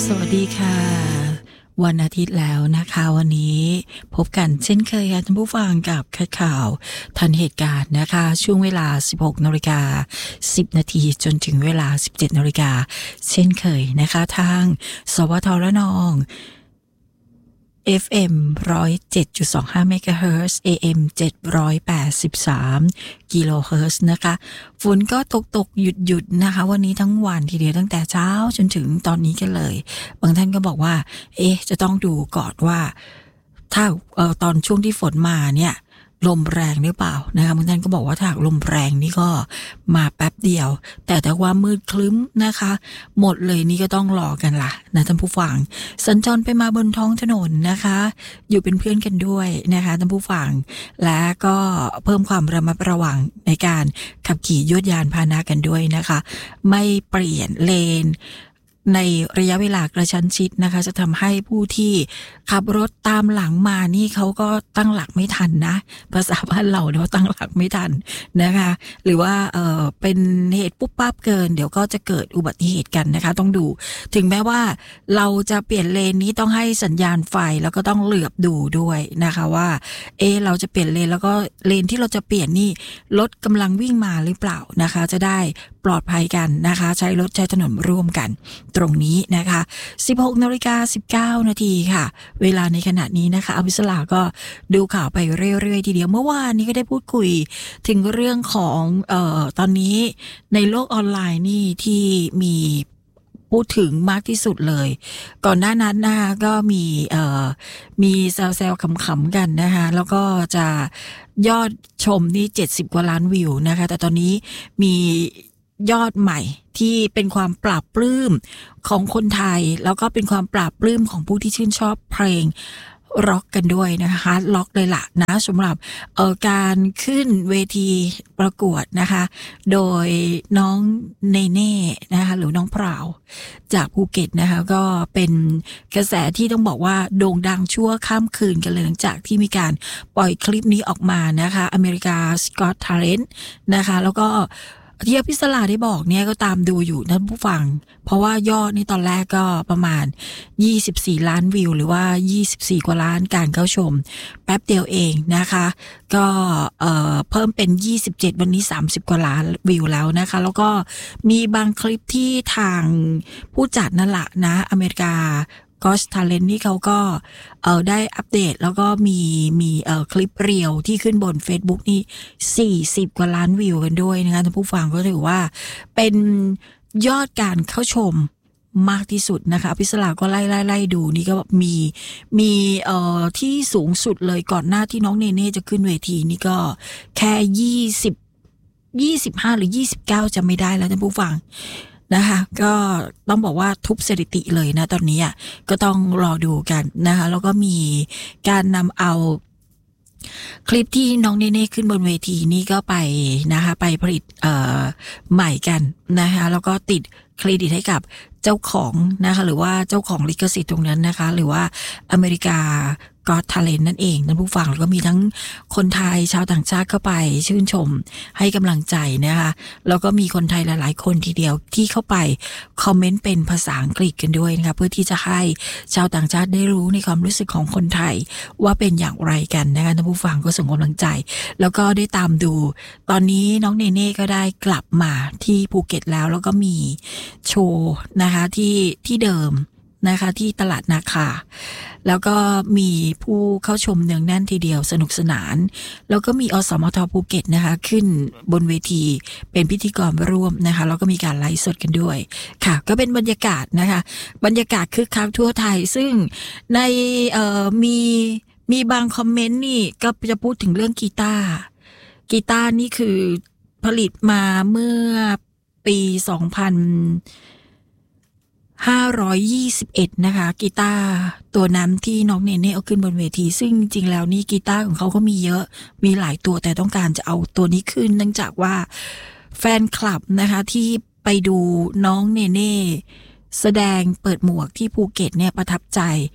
สวัสดีค่ะวันอาทิตย์แล้วนะคะวันนี้พบกันเช่นเคยค่ะท่านผู้ฟังกับข่าวทันเหตุการณ์นะคะช่วงเวลา 16:10 นาทีจนถึงเวลา 17:00 นเช่นเคยนะคะทางสวทระนอง FM 107.25 เมกะเฮิรตซ์ AM 783 กิโลเฮิรตซ์นะคะฝนก็ตกหยุดนะคะวันนี้ทั้งวันทีเดียวตั้งแต่เช้าจนถึงตอนนี้กันเลยบางท่านก็บอกว่าจะต้องดูก่อนว่าถ้าตอนช่วงที่ฝนมาเนี่ยลมแรงหรือเปล่านะคะบางท่านก็บอกว่าถ้าลมแรงนี่ก็มาแป๊บเดียวแต่ว่ามืดคลึ้มนะคะหมดเลยนี่ก็ต้องรอกันล่ะนะท่านผู้ฟังสัญจรไปมาบนท้องถนนนะคะอยู่เป็นเพื่อนกันด้วยนะคะท่านผู้ฟังและก็เพิ่มความระมัดระวังในการขับขี่ยวดยานพาหนะกันด้วยนะคะไม่เปลี่ยนเลนในระยะเวลากระชั้นชิดนะคะจะทำให้ผู้ที่ขับรถตามหลังมานี่เขาก็ตั้งหลักไม่ทันนะภาษาบ้านเราเนี่ยตั้งหลักไม่ทันนะคะหรือว่าเป็นเหตุปุ๊บปั๊บเกินเดี๋ยวก็จะเกิดอุบัติเหตุกันนะคะต้องดูถึงแม้ว่าเราจะเปลี่ยนเลนนี้ต้องให้สัญญาณไฟแล้วก็ต้องเหลือบดูด้วยนะคะว่าเราจะเปลี่ยนเลนแล้วก็เลนที่เราจะเปลี่ยนนี่รถกำลังวิ่งมาหรือเปล่านะคะจะได้ปลอดภัยกันนะคะใช้รถใช้ถนนร่วมกันตรงนี้นะคะ 16:19 นาทีค่ะเวลาในขณะนี้นะคะอภิสราก็ดูข่าวไปเรื่อยๆทีเดียวเมื่อวานนี้ก็ได้พูดคุยถึงเรื่องของตอนนี้ในโลกออนไลน์นี่ที่พูดถึงมากที่สุดเลยก่อนหน้านั้นนะคะก็มีแซวๆขำๆกันนะคะแล้วก็จะยอดชมนี่70 กว่าล้านวิวนะคะแต่ตอนนี้มียอดใหม่ที่เป็นความปราบปลื้มของคนไทยแล้วก็เป็นความปราบปลื้มของผู้ที่ชื่นชอบเพลงร็อกกันด้วยนะคะล็อกเลยล่ะนะสำหรับการขึ้นเวทีประกวดนะคะโดยน้องเนเน่นะคะหรือน้องพราวจากภูเก็ตนะคะก็เป็นกระแสที่ต้องบอกว่าโด่งดังชั่วข้ามคืนกันเลยหลังจากที่มีการปล่อยคลิปนี้ออกมานะคะอเมริกาสกอตทาเลนต์นะคะแล้วก็ที่อภิสราได้บอกเนี่ยก็ตามดูอยู่ท่านผู้ฟังเพราะว่ายอดนี่ตอนแรกก็ประมาณ24 ล้านวิวหรือว่า24 กว่าล้านการเข้าชมแป๊บเดียวเองนะคะก็เพิ่มเป็น27วันนี้30 กว่าล้านวิวแล้วนะคะแล้วก็มีบางคลิปที่ทางผู้จัดนั่นแหละนะอเมริกาGot Talent นี่เขาก็ได้อัปเดตแล้วก็มีคลิปเรียวที่ขึ้นบน Facebook นี่40 กว่าล้านวิวกันด้วยนะคะท่านผู้ฟังก็ถือว่าเป็นยอดการเข้าชมมากที่สุดนะคะอภิสราก็ไล่ดูนี่ก็มีที่สูงสุดเลยก่อนหน้าที่น้องเนเน่จะขึ้นเวทีนี่ก็แค่25หรือ29จะไม่ได้แล้วท่านผู้ฟังนะคะก็ต้องบอกว่าทุบสถิติเลยนะตอนนี้ก็ต้องรอดูกันนะคะแล้วก็มีการนำเอาคลิปที่น้องเนเน่ขึ้นบนเวทีนี่ก็ไปนะคะไปผลิตใหม่กันนะคะแล้วก็ติดเครดิตให้กับเจ้าของนะคะหรือว่าเจ้าของลิขสิทธิ์ตรงนั้นนะคะหรือว่าอเมริกาGot Talent นั่นเองท่านผู้ฟังแล้วก็มีทั้งคนไทยชาวต่างชาติเข้าไปชื่นชมให้กำลังใจนะคะแล้วก็มีคนไทยหลายๆคนทีเดียวที่เข้าไปคอมเมนต์เป็นภาษาอังกฤษกันด้วยนะคะเพื่อที่จะให้ชาวต่างชาติได้รู้ในความรู้สึกของคนไทยว่าเป็นอย่างไรกันนะคะท่านผู้ฟังก็ส่งกำลังใจแล้วก็ได้ตามดูตอนนี้น้องเนเน่ก็ได้กลับมาที่ภูเก็ตแล้วก็มีโชว์นะคะที่เดิมนะคะที่ตลาดนาคาแล้วก็มีผู้เข้าชมเนืองแน่นทีเดียวสนุกสนานแล้วก็มีอสมทภูเก็ตนะคะขึ้นบนเวทีเป็นพิธีกรร่วมนะคะแล้วก็มีการไลฟ์สดกันด้วยค่ะก็เป็นบรรยากาศนะคะบรรยากาศคึกคักทั่วไทยซึ่งในมีบางคอมเมนต์นี่ก็จะพูดถึงเรื่องกีตาร์นี่คือผลิตมาเมื่อปี2521นะคะกีตาร์ตัวนั้นที่น้องเนเน่เอาขึ้นบนเวทีซึ่งจริงๆแล้วนี่กีตาร์ของเขาก็มีเยอะมีหลายตัวแต่ต้องการจะเอาตัวนี้ขึ้นเนื่องจากว่าแฟนคลับนะคะที่ไปดูน้องเนเน่แสดงเปิดหมวกที่ภูเก็ตเนี่ยประทับใจ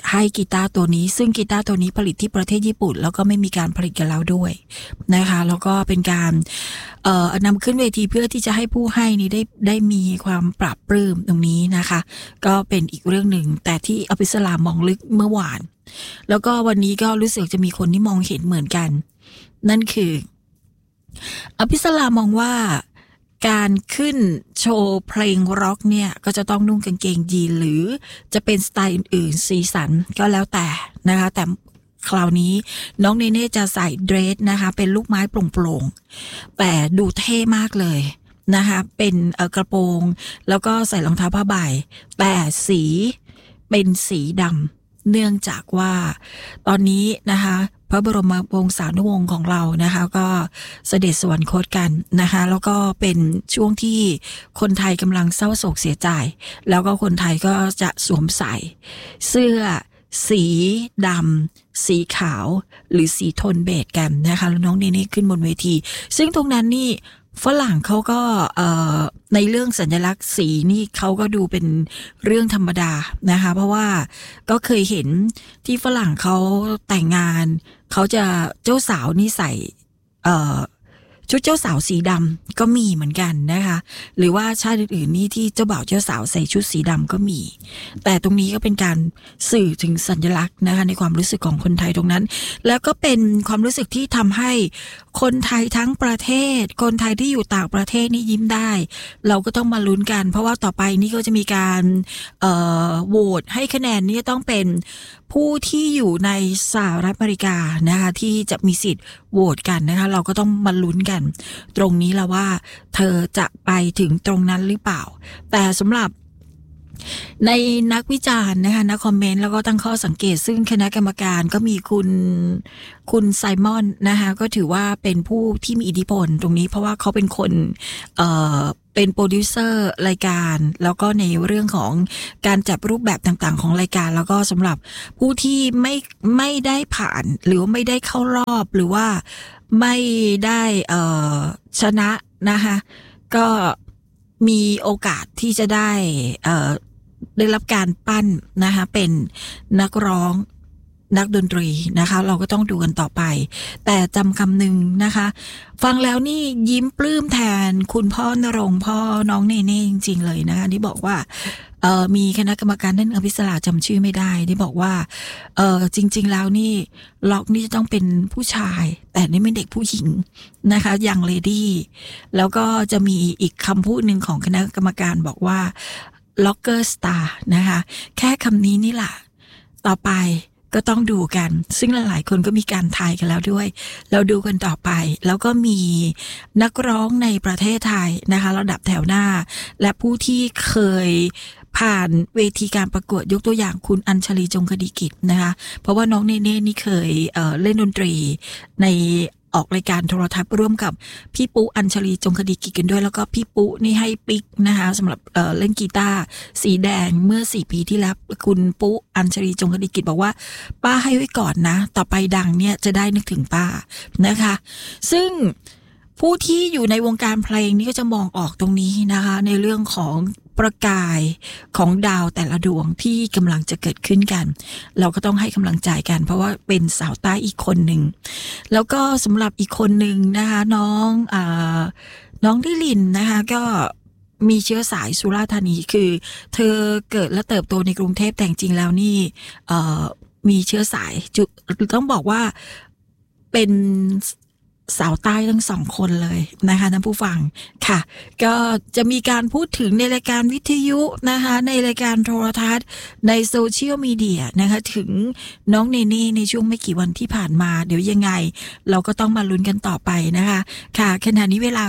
ให้กีตาร์ตัวนี้ซึ่งกีตาร์ตัวนี้ผลิตที่ประเทศญี่ปุ่นแล้วก็ไม่มีการผลิตกับเราด้วยนะคะแล้วก็เป็นการนำขึ้นเวทีเพื่อที่จะให้ผู้ให้นี่ได้มีความปราบปลื้มตรงนี้นะคะก็เป็นอีกเรื่องหนึ่งแต่ที่อภิสรามองลึกเมื่อวานแล้วก็วันนี้ก็รู้สึกจะมีคนที่มองเห็นเหมือนกันนั่นคืออภิสรามองว่าการขึ้นโชว์เพลงร็อกเนี่ยก็จะต้องนุ่งกางเกงยีนหรือจะเป็นสไตล์อื่นๆสีสันก็แล้วแต่นะคะแต่คราวนี้น้องเนเน่จะใส่เดรสนะคะเป็นลูกไม้โปร่งๆแต่ดูเท่มากเลยนะคะเป็นกระโปรงแล้วก็ใส่รองเท้าผ้าใบแต่สีเป็นสีดำเนื่องจากว่าตอนนี้นะคะพระบรมวงศานุวงศ์ของเรานะคะก็เสด็จสวรรคตกันนะคะแล้วก็เป็นช่วงที่คนไทยกำลังเศร้าโศกเสียใจแล้วก็คนไทยก็จะสวมใส่เสื้อสีดำสีขาวหรือสีโทนเบจกันนะคะแล้วน้องเนเน่ขึ้นบนเวทีซึ่งตรงนั้นนี่ฝรั่งเขาก็ในเรื่องสัญลักษณ์สีนี่เขาก็ดูเป็นเรื่องธรรมดานะคะเพราะว่าก็เคยเห็นที่ฝรั่งเขาแต่งงานเขาจะเจ้าสาวนี่ใส่ชุดเจ้าสาวสีดำก็มีเหมือนกันนะคะหรือว่าชาติอื่นๆนี่ที่เจ้าบ่าวเจ้าสาวใส่ชุดสีดำก็มีแต่ตรงนี้ก็เป็นการสื่อถึงสัญลักษณ์นะคะในความรู้สึกของคนไทยตรงนั้นแล้วก็เป็นความรู้สึกที่ทำให้คนไทยทั้งประเทศคนไทยที่อยู่ต่างประเทศนี่ยิ้มได้เราก็ต้องมาลุ้นกันเพราะว่าต่อไปนี่ก็จะมีการโหวตให้คะแนนนี่ต้องเป็นผู้ที่อยู่ในสหรัฐอเมริกานะคะที่จะมีสิทธิ์โหวตกันนะคะเราก็ต้องมาลุ้นกันตรงนี้แล้วว่าเธอจะไปถึงตรงนั้นหรือเปล่าแต่สำหรับในนักวิจารณ์นะคะนักคอมเมนต์แล้วก็ตั้งข้อสังเกตซึ่งคณะกรรมการก็มีคุณไซมอนนะคะก็ถือว่าเป็นผู้ที่มีอิทธิพลตรงนี้เพราะว่าเขาเป็นคนเป็นโปรดิวเซอร์รายการแล้วก็ในเรื่องของการจัดรูปแบบต่างๆของรายการแล้วก็สำหรับผู้ที่ไม่ได้ผ่านหรือไม่ได้เข้ารอบหรือว่าไม่ได้ชนะนะคะก็มีโอกาสที่จะได้รับการปั้นนะคะเป็นนักร้องนักดนตรีนะคะเราก็ต้องดูกันต่อไปแต่จำคำหนึ่งนะคะฟังแล้วนี่ยิ้มปลื้มแทนคุณพ่อนรงค์พ่อน้องเนเน่จริงๆเลยนะคะที่บอกว่ามีคณะกรรมการท่านอภิสราจำชื่อไม่ได้ที่บอกว่าจริงๆแล้วนี่ล็อกนี่จะต้องเป็นผู้ชายแต่นี่เป็นเด็กผู้หญิงนะคะยังเลดี้แล้วก็จะมีอีกคำพูดหนึ่งของคณะกรรมการบอกว่าล็อกเกอร์สตาร์นะคะแค่คำนี้นี่แหละต่อไปก็ต้องดูกันซึ่งหลายๆคนก็มีการทายกันแล้วด้วยเราดูกันต่อไปแล้วก็มีนักร้องในประเทศไทยนะคะระดับแถวหน้าและผู้ที่เคยผ่านเวทีการประกวดยกตัวอย่างคุณอัญชลีจงคดีกิจนะคะเพราะว่าน้องเนเน่นี่เคยเล่นดนตรีในออกรายการโทรทัศน์ร่วมกับพี่ปุ๊อัญชลีจงคดีกิจกันด้วยแล้วก็พี่ปุ๊นี่ให้ปิ๊กนะคะสำหรับเล่นกีตาร์สีแดงเมื่อ4 ปีที่แล้วคุณปุ๊อัญชลีจงคดีกิจบอกว่าป้าให้ไว้ก่อนนะต่อไปดังเนี่ยจะได้นึกถึงป้านะคะซึ่งผู้ที่อยู่ในวงการเพลงนี่ก็จะมองออกตรงนี้นะคะในเรื่องของประกายของดาวแต่ละดวงที่กำลังจะเกิดขึ้นกันเราก็ต้องให้กำลังใจกันเพราะว่าเป็นสาวใต้อีกคนหนึ่งแล้วก็สำหรับอีกคนหนึ่งนะคะน้องดิลินนะคะก็มีเชื้อสายสุราษฎร์ธานีคือเธอเกิดและเติบโตในกรุงเทพแต่จริงแล้วนี่มีเชื้อสายต้องบอกว่าเป็นสาวใต้ทั้งสองคนเลยนะคะท่านผู้ฟังค่ะก็จะมีการพูดถึงในรายการวิทยุนะคะในรายการโทรทัศน์ในโซเชียลมีเดียนะคะถึงน้องเนเน่ในช่วงไม่กี่วันที่ผ่านมาเดี๋ยวยังไงเราก็ต้องมาลุ้นกันต่อไปนะคะค่ะขณะนี้เวลา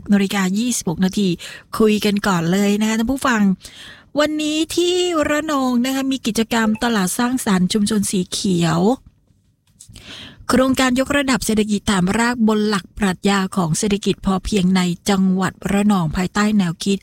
16:26 นาทีคุยกันก่อนเลยนะคะท่านผู้ฟังวันนี้ที่ระนองนะคะมีกิจกรรมตลาดสร้างสรรค์ชุมชนสีเขียวโครงการยกระดับเศรษฐกิจฐานรากบนหลักปรัชญาของเศรษฐกิจพอเพียงในจังหวัดระนองภายใต้แนวคิด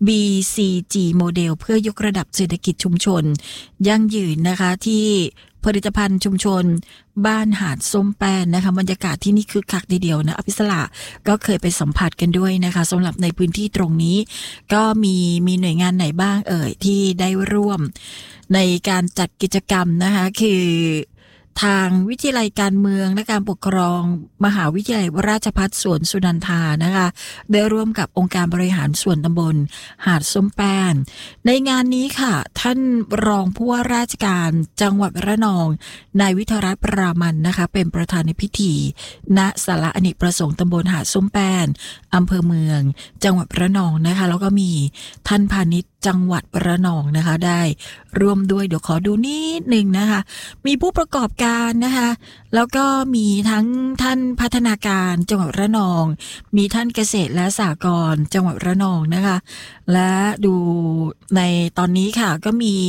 BCG โมเดลเพื่อยกระดับเศรษฐกิจชุมชนยั่งยืนนะคะที่ผลิตภัณฑ์ชุมชนบ้านหาดส้มแป้นนะคะบรรยากาศที่นี่คึกคักทีเดียวนะอภิสราก็เคยไปสัมผัสกันด้วยนะคะสำหรับในพื้นที่ตรงนี้ก็มีหน่วยงานไหนบ้างที่ได้ร่วมในการจัดกิจกรรมนะคะคือทางวิทยาลัยการเมืองและการปกครองมหาวิทยาลัยราชภัฏสวนสุนันทานะคะได้ร่วมกับองค์การบริหารส่วนตำบลหาดส้มแป้นในงานนี้ค่ะท่านรองผู้ว่าราชการจังหวัดระนองนายวิทยรัตน์ปรามันนะคะเป็นประธานในพิธีณศาลาอเนกประสงค์ตำบลหาดส้มแป้นอำเภอเมืองจังหวัดระนองนะคะแล้วก็มีท่านพาณิชย์จังหวัดระนองนะคะได้ร่วมด้วยเดี๋ยวขอดูนิดนึงนะคะมีผู้ประกอบการนะคะแล้วก็มีทั้งท่านพัฒนาการจังหวัดระนองมีท่านเกษตรและสหกรณ์จังหวัดระนองนะคะและดูในตอนนี้ค่ะก็มี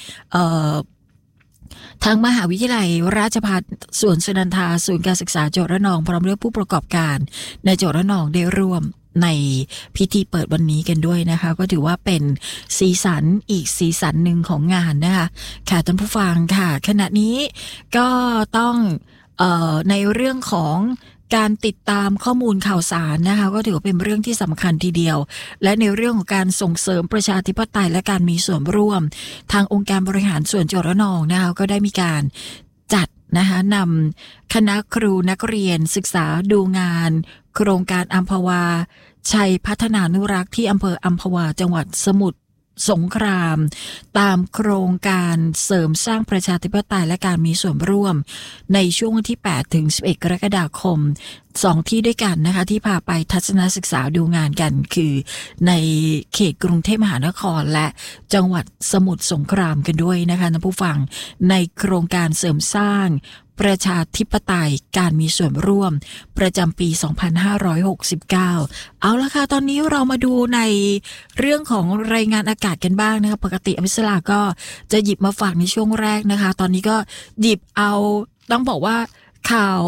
ทางมหาวิทยาลัยราชภัฏสวนสุนันทาศูนย์การศึกษาจังหวัดระนองพร้อมด้วยผู้ประกอบการในจังหวัดระนองได้ร่วมในพิธีเปิดวันนี้กันด้วยนะคะก็ถือว่าเป็นสีสันอีกสีสันหนึ่งของงานนะคะค่ะท่านผู้ฟังค่ะขณะนี้ก็ต้องในเรื่องของการติดตามข้อมูลข่าวสารนะคะก็ถือว่าเป็นเรื่องที่สำคัญทีเดียวและในเรื่องของการส่งเสริมประชาธิปไตยและการมีส่วนร่วมทางองค์การบริหารส่วนจังหวัดระนองนะคะก็ได้มีการจัดนะคะนำคณะครูนักเรียนศึกษาดูงานโครงการอัมพวาชัยพัฒนานุรักษ์ที่อำเภออัมพวาจังหวัดสมุทรสงครามตามโครงการเสริมสร้างประชาธิปไตยและการมีส่วนร่วมในช่วงวันที่8ถึง11กรกฎาคม2ที่ด้วยกันนะคะที่พาไปทัศนศึกษาดูงานกันคือในเขตกรุงเทพมหานครและจังหวัดสมุทรสงครามกันด้วยนะคะท่านผู้ฟังในโครงการเสริมสร้างประชาธิปไตยการมีส่วนร่วมประจำปี 2569 เอาละค่ะตอนนี้เรามาดูในเรื่องของรายงานอากาศกันบ้างนะคะปกติอภิสราก็จะหยิบมาฝากในช่วงแรกนะคะตอนนี้ก็หยิบเอาต้องบอกว่าข่าว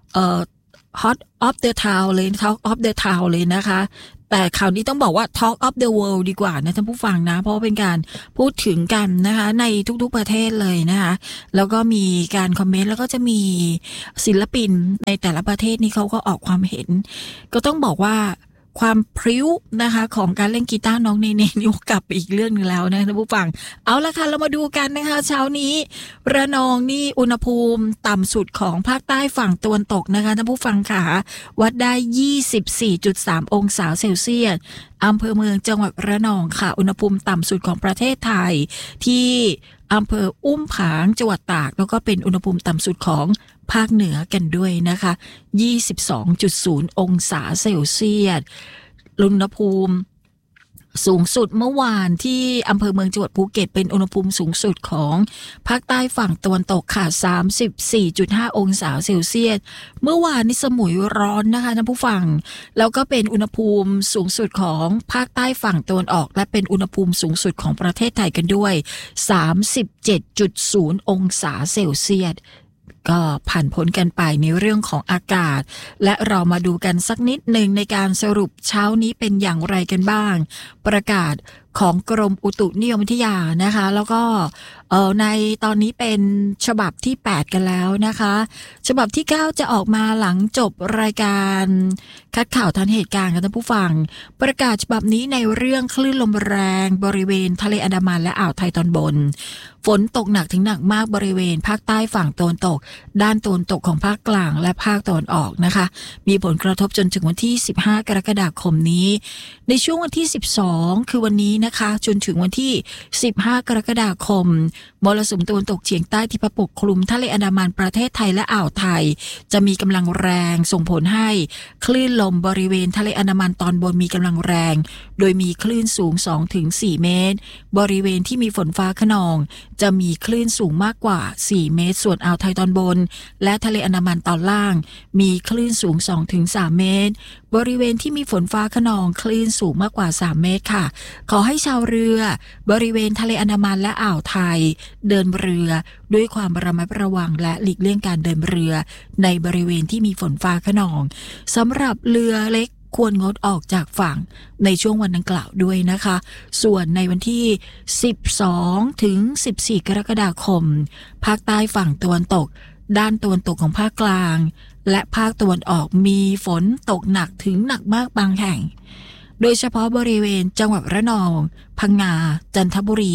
Hot of the Town เลย Talk of the Town เลยนะคะแต่ข่าวนี้ต้องบอกว่า Talk of the World ดีกว่านะท่านผู้ฟังนะเพราะเป็นการพูดถึงกันนะคะในทุกๆประเทศเลยนะคะแล้วก็มีการคอมเมนต์แล้วก็จะมีศิลปินในแต่ละประเทศนี่เขาก็ออกความเห็นก็ต้องบอกว่าความพริ้วนะคะของการเล่นกีตาร์น้องเนเน่นี่กลับไปอีกเรื่องนึงแล้วนะท่านผู้ฟังเอาละค่ะเรามาดูกันนะคะเช้านี้ระนองนี่อุณหภูมิต่ำสุดของภาคใต้ฝั่งตะวันตกนะคะท่านผู้ฟังค่ะวัดได้ 24.3 องศาเซลเซียสอำเภอเมืองจังหวัดระนองค่ะอุณหภูมิต่ำสุดของประเทศไทยที่อำเภออุ้มผางจังหวัดตากแล้วก็เป็นอุณหภูมิต่ำสุดของภาคเหนือกันด้วยนะคะ 22.0 องศาเซลเซียสอุณหภูมิสูงสุดเมื่อวานที่อำเภอเมืองจังหวัดภูเก็ตเป็นอุณหภูมิสูงสุดของภาคใต้ฝั่งตะวันตกค่ะ 34.5 องศาเซลเซียสเมื่อวานนี้สมุยร้อนนะคะท่านผู้ฟังแล้วก็เป็นอุณหภูมิสูงสุดของภาคใต้ฝั่งตะวันออกและเป็นอุณหภูมิสูงสุดของประเทศไทยกันด้วย 37.0 องศาเซลเซียสก็ผ่านพ้นกันไปในเรื่องของอากาศและเรามาดูกันสักนิดหนึ่งในการสรุปเช้านี้เป็นอย่างไรกันบ้างประกาศของกรมอุตุนิยมวิทยานะคะแล้วก็ในตอนนี้เป็นฉบับที่8กันแล้วนะคะฉบับที่9จะออกมาหลังจบรายการคัดข่าวทันเหตุการณ์กับท่านผู้ฟังประกาศฉบับนี้ในเรื่องคลื่นลมแรงบริเวณทะเลอันดามันและอ่าวไทยตอนบนฝนตกหนักถึงหนักมากบริเวณภาคใต้ฝั่งตะวันตกด้านตะวันตกของภาคกลางและภาคตะวันออกนะคะมีผลกระทบจนถึงวันที่15กรกฎาคมนี้ในช่วงวันที่12คือวันนี้นะคะจนถึงวันที่15กรกฎาคมมรสุมตะวันตกเฉียงใต้ที่พัดปกคลุมทะเลอันดามันประเทศไทยและอ่าวไทยจะมีกำลังแรงส่งผลให้คลื่นลมบริเวณทะเลอันดามันตอนบนมีกำลังแรงโดยมีคลื่นสูง 2-4 เมตรบริเวณที่มีฝนฟ้าคะนองจะมีคลื่นสูงมากกว่า4เมตรส่วนอ่าวไทยตอนบนและทะเลอันดามันตอนล่างมีคลื่นสูง 2-3 เมตรบริเวณที่มีฝนฟ้าคะนองคลื่นสูงมากกว่า3เมตรค่ะขอให้ชาวเรือบริเวณทะเลอันดามันและอ่าวไทยเดินเรือด้วยความระมัดระวังและหลีกเลี่ยงการเดินเรือในบริเวณที่มีฝนฟ้าคะนองสำหรับเรือเล็กควรงดออกจากฝั่งในช่วงวันดังกล่าวด้วยนะคะส่วนในวันที่12ถึง14กรกฎาคมภาคใต้ฝั่งตะวันตกด้านตะวันตกของภาคกลางและภาคตะวันออกมีฝนตกหนักถึงหนักมากบางแห่งโดยเฉพาะบริเวณจังหวัดระนองพังงาจันทบุรี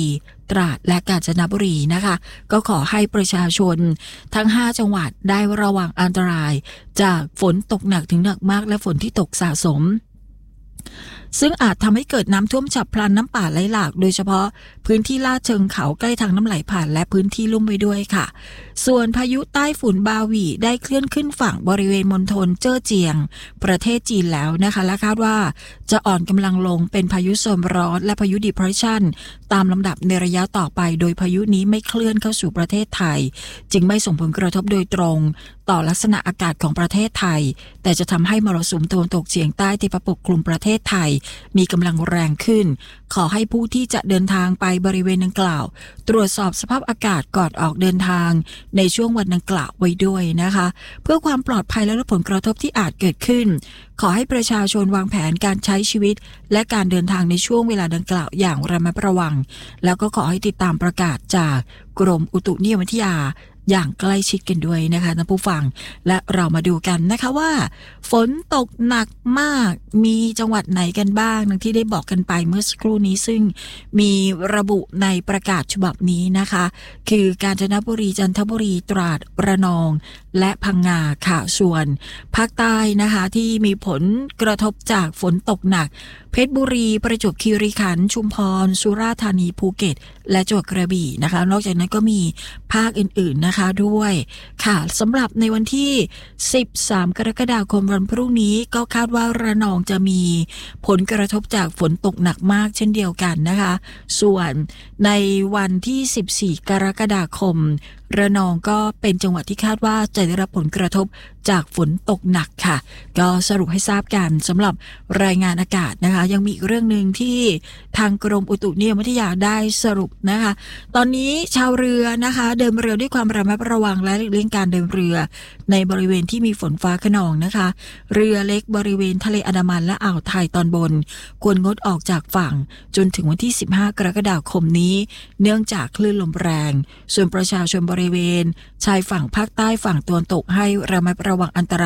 ตราดและกาญจนบุรีนะคะก็ขอให้ประชาชนทั้ง5จังหวัดได้ระวังอันตรายจากฝนตกหนักถึงหนักมากและฝนที่ตกสะสมซึ่งอาจทำให้เกิดน้ำท่วมฉับพลันน้ำป่าไหลหลากโดยเฉพาะพื้นที่ลาดเชิงเขาใกล้ทางน้ำไหลผ่านและพื้นที่ลุ่มไว้ด้วยค่ะส่วนพายุใต้ฝุ่นบาหวีได้เคลื่อนขึ้นฝั่งบริเวณมณฑลเจ้อเจียงประเทศจีนแล้วนะคะและคาดว่าจะอ่อนกำลังลงเป็นพายุโซนร้อนและพายุ depression ตามลำดับในระยะต่อไปโดยพายุนี้ไม่เคลื่อนเข้าสู่ประเทศไทยจึงไม่ส่งผลกระทบโดยตรงต่อลักษณะอากาศของประเทศไทยแต่จะทำให้มรสุมตะวันตกเฉียงใต้ที่ปกคลุมประเทศไทยมีกำลังแรงขึ้นขอให้ผู้ที่จะเดินทางไปบริเวณดังกล่าวตรวจสอบสภาพอากาศก่อนออกเดินทางในช่วงวันดังกล่าวไว้ด้วยนะคะเพื่อความปลอดภัยและลดผลกระทบที่อาจเกิดขึ้นขอให้ประชาชนวางแผนการใช้ชีวิตและการเดินทางในช่วงเวลาดังกล่าวอย่างระมัดระวังแล้วก็ขอให้ติดตามประกาศจากกรมอุตุนิยมวิทยาอย่างใกล้ชิดกันด้วยนะคะท่านผู้ฟังและเรามาดูกันนะคะว่าฝนตกหนักมากมีจังหวัดไหนกันบ้างดังที่ได้บอกกันไปเมื่อสักครู่นี้ซึ่งมีระบุในประกาศฉบับนี้นะคะคือกาญจนบุรีจันทบุรีตราดระนองและพังงาค่ะส่วนภาคใต้นะคะที่มีผลกระทบจากฝนตกหนักเพชรบุรีประจวบคีรีขันธ์ชุมพรสุราษฎร์ธานีภูเก็ตและจังหวัดกระบี่นะคะนอกจากนั้นก็มีภาคอื่นๆนะคะด้วยค่ะสำหรับในวันที่13กรกฎาคมวันพรุ่งนี้ก็คาดว่าระนองจะมีผลกระทบจากฝนตกหนักมากเช่นเดียวกันนะคะส่วนในวันที่14กรกฎาคมระนองก็เป็นจังหวัดที่คาดว่าจะได้รับผลกระทบจากฝนตกหนักค่ะก็สรุปให้ทราบกันสำหรับรายงานอากาศนะคะยังมีอีกเรื่องนึงที่ทางกรมอุตุนิยมวิทยาได้สรุปนะคะตอนนี้ชาวเรือนะคะเดินเรือด้วยความระมัดระวังและหลีกเลี่ยงการเดินเรือในบริเวณที่มีฝนฟ้าคะนองนะคะเรือเล็กบริเวณทะเลอันดามันและอ่าวไทยตอนบนควรงดออกจากฝั่งจนถึงวันที่15กรกฎาคมนี้เนื่องจากคลื่นลมแรงส่วนประชาชนบริเวณชายฝั่งภาคใต้ฝั่งตะวันตกให้ระมัดระวังอันตราย